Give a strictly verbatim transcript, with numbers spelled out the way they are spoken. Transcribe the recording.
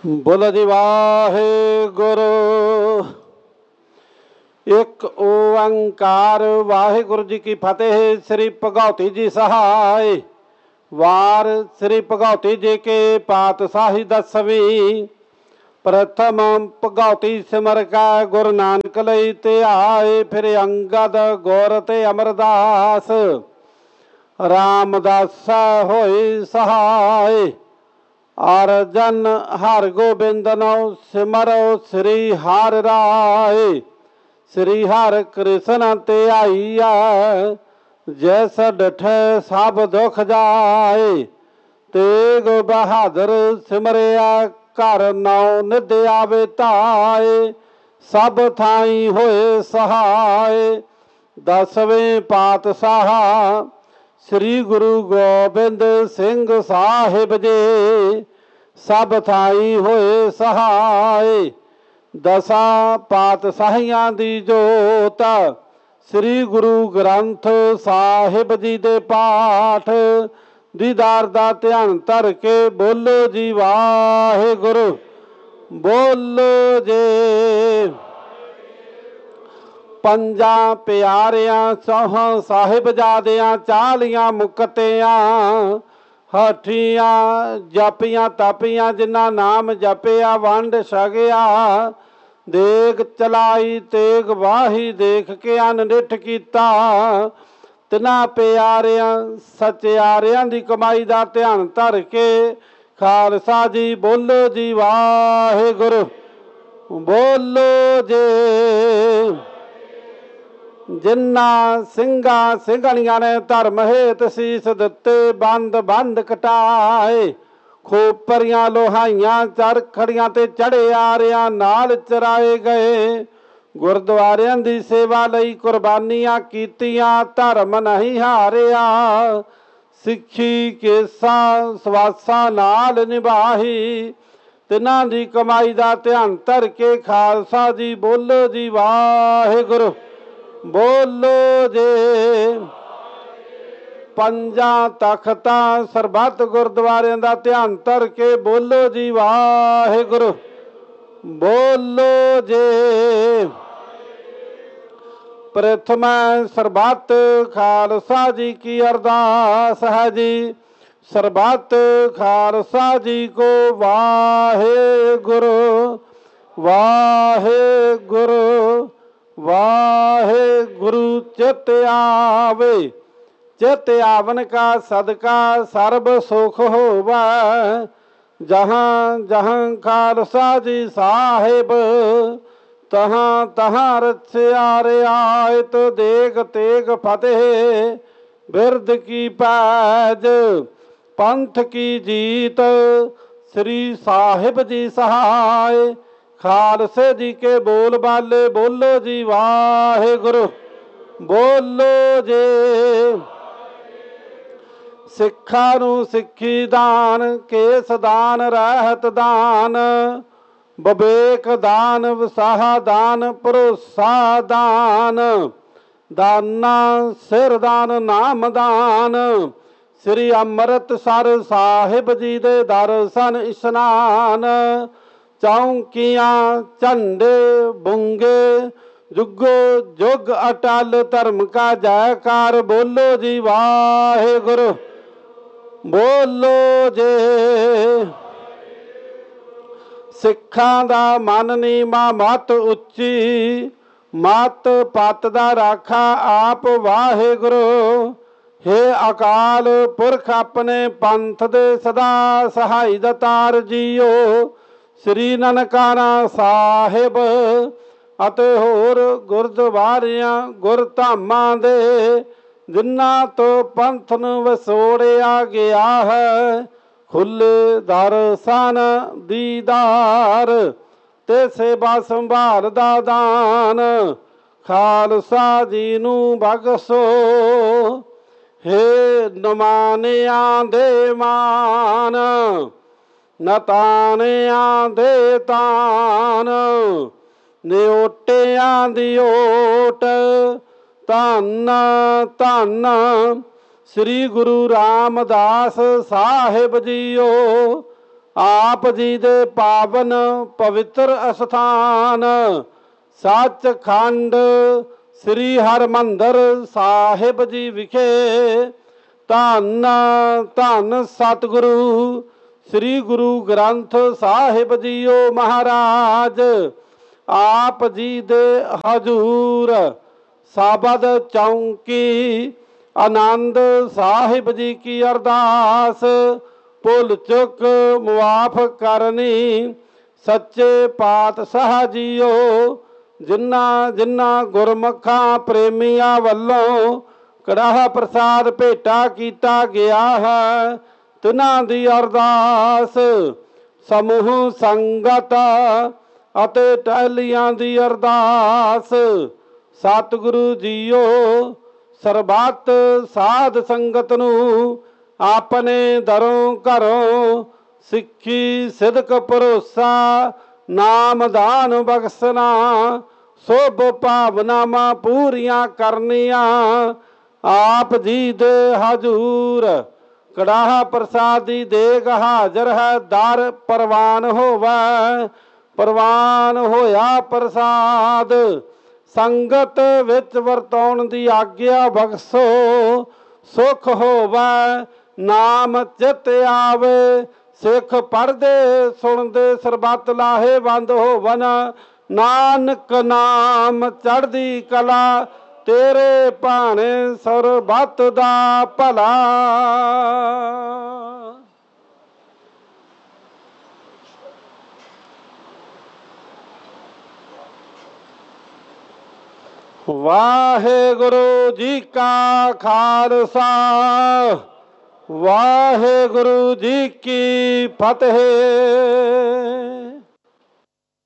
बोलो जी वाहेगुरु। एक ओंकार वाहेगुरु जी की फतेह। श्री भगौती जी सहाय। वार श्री भगौती जी के पातशाही दसवीं। प्रथम भगौती सिमर का गुरु नानक लई ते आए। फिर अंगद गौर ते अमरदास रामदास होई सहाय। और जन हर गोबिंद नौ सिमरो श्री हर राय। श्री हर कृष्ण ते आईया जैस डठ सब दुख जाए। तेग बहादुर सिमरिया घर नौ निध आवे ताए। सब थाई होए सहाय। दसवें पातशाह श्री गुरु गोबिंद सिंह साहिब जी सब थाई होए सहाय। दसा पातशाहियां दी जोत श्री गुरु ग्रंथ साहिब जी दे पाठ दीदार दा ध्यान धर के बोलो जी वाहेगुरु। बोलो जे पंजा प्यारियां चौहां साहिबजादियां चालियां मुक्तियां हठियां जपियां तपियां जिन्ना नाम जपिया वंड छगिया। देग चलाई तेग वाही देख के अनडिठ कीता। तिना प्यारियां सचियारियां दी कमाई दा ध्यान धर के खालसा जी बोलो जी वाहेगुरु। बोलो जे जिन्ना ਸਿੰਘਾ ਸਿੰਘਣੀਆਂ ने धर्म हेत शीस दिते बंद बंद कटाए। खोपरियां लोहाइयां चरखड़ियां ते चढ़े आरियां नाल चराए गए। गुरद्वारियां दी सेवा लई कुर्बानियां कीतियां धर्म नहीं हारिया। सिੱਖੀ केसा सवासा नाल निभाही। तिन्हां दी कमाई दा ध्यान धर के खालसा जी बोलो जी वाहेगुरु। बोलो जे पंजा तख्ता सरबत गुरुद्वारियां दा ध्यान धर के बोलो जी वाहेगुरु। बोलो जे प्रथम सरबत खालसा जी की अरदास है जी। सरबत खालसा जी को वाहेगुरु वाहेगुरु वाहेगुरु। चित आवे चित आवन का सदका सर्ब सुख होवा। जहाँ जहाँ खालसा जी साहिब तहाँ तहाँ रछियारे आयत देग तेग फतेह बिरद की पैज पंथ की जीत। श्री साहिब जी सहाय। खालसे जी के बोल बाले बोलो जी वाहेगुरु। बोलो जे सिखा नू सिक्खी दान केस दान रहत दान विवेक दान विसाह दान भरोसा दान दाना सिर दान नाम दान। श्री अमृतसर साहिब जी दे दर्शन इशनान। चौंकियां झंडे बुंगे जुगो जुग अटल धर्म का जयकार बोलो जी वाहेगुरु। बोलो जे सिखां दा मन नीमा मत उच्ची मत पत दा राखा आप वाहेगुरु। हे अकाल पुरख अपने पंथ दे सदा सहाय दतार जीओ। श्री ननकाना साहिब ਅਤੇ ਹੋਰ ਗੁਰਦੁਆਰਿਆਂ ਗੁਰਧਾਮਾਂ ਦੇ ਜਿਨ੍ਹਾਂ ਤੋਂ ਪੰਥ ਨੂੰ ਵਸੋੜਿਆ ਗਿਆ ਹੈ। ਖੁੱਲੇ ਦਰਸ਼ਨ ਦੀਦਾਰ ਤੇ ਸੇਵਾ ਸੰਭਾਲ ਦਾ ਦਾਨ ਖਾਲਸਾ ਜੀ ਨੂੰ ਬਖਸ਼ੋ। ਹੇ ਨਮਾਨਿਆਂ ਦੇ ਮਾਨ ਨਤਾਨਿਆਂ ਦੇ ਤਾਨ ਨਿਓਟਿਆਂ ਦੀ ਓਟ ਧੰਨ ਧੰਨ श्री गुरु रामदास साहिब जीओ ਆਪ ਜੀ ਦੇ ਪਾਵਨ ਪਵਿੱਤਰ ਅਸਥਾਨ ਸੱਚਖੰਡ ਸ੍ਰੀ ਹਰਿਮੰਦਰ ਸਾਹਿਬ ਜੀ ਵਿਖੇ ਧੰਨ ਧੰਨ ਸਤਿਗੁਰੂ ਸ੍ਰੀ ਗੁਰੂ ਗ੍ਰੰਥ ਸਾਹਿਬ ਜੀਓ ਮਹਾਰਾਜ ਆਪ ਜੀ ਦੇ ਹਜ਼ੂਰ ਸਾਬਦ ਚੌਂਕੀ ਆਨੰਦ ਸਾਹਿਬ ਜੀ ਕੀ ਅਰਦਾਸ ਭੁੱਲ ਚੁੱਕ ਮੁਆਫ ਕਰਨੀ ਸੱਚੇ ਪਾਤਸ਼ਾਹ ਜੀਓ ਜਿਨ੍ਹਾਂ ਜਿਨ੍ਹਾਂ ਗੁਰਮੁਖਾਂ ਪ੍ਰੇਮੀਆਂ ਵੱਲੋਂ ਕੜਾਹ ਪ੍ਰਸਾਦ ਭੇਟਾ ਕੀਤਾ ਗਿਆ ਹੈ ਤਿਨਾਂ ਦੀ ਅਰਦਾਸ ਸਮੂਹ ਸੰਗਤ ਅਤੇ ਟਹਿਲੀਆਂ ਦੀ ਅਰਦਾਸ ਸਤਿਗੁਰੂ ਜੀਓ ਸਰਬੱਤ ਸਾਧ ਸੰਗਤ ਨੂੰ ਆਪਣੇ ਦਰੋਂ ਘਰੋਂ ਸਿੱਖੀ ਸਿਦਕ ਭਰੋਸਾ ਨਾਮਦਾਨ ਬਖਸ਼ਣਾ ਸੁਭ ਭਾਵਨਾਵਾਂ ਪੂਰੀਆਂ ਕਰਨੀਆਂ ਆਪ ਜੀ ਦੇ ਹਜ਼ੂਰ ਕੜਾਹ ਪ੍ਰਸਾਦੀ ਦੇਗ ਹਾਜ਼ਰ ਹੈ ਦਰ ਪ੍ਰਵਾਨ ਹੋਵੇ ਪ੍ਰਵਾਨ ਹੋਇਆ ਪ੍ਰਸਾਦ ਸੰਗਤ ਵਿੱਚ ਵਰਤਾਉਣ ਦੀ ਆਗਿਆ ਬਖਸ਼ੋ ਸੁਖ ਹੋਵੇ ਨਾਮ ਚਿਤ ਆਵੇ ਸਿੱਖ ਪੜ੍ਹਦੇ ਸੁਣਦੇ ਸਰਬੱਤ ਲਾਹੇਵੰਦ ਹੋਵਨ ਨਾਨਕ ਨਾਮ ਚੜ੍ਹਦੀ ਕਲਾ ਤੇਰੇ ਭਾਣੇ ਸਰਬੱਤ ਦਾ ਭਲਾ। ਵਾਹਿਗੁਰੂ ਜੀ ਕਾ ਖਾਲਸਾ ਵਾਹਿਗੁਰੂ ਜੀ ਕੀ ਫਤਿਹ।